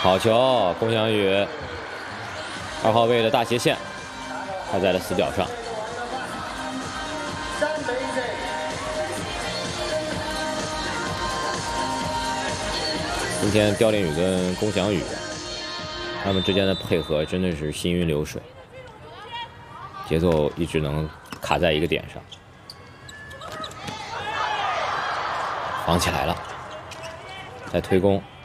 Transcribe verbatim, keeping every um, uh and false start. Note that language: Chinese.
好球，龚翔宇二号位的大斜线，他在了死角上。今天刁连宇跟龚翔宇他们之间的配合真的是行云流水，节奏一直能卡在一个点上。防起来了，在推攻。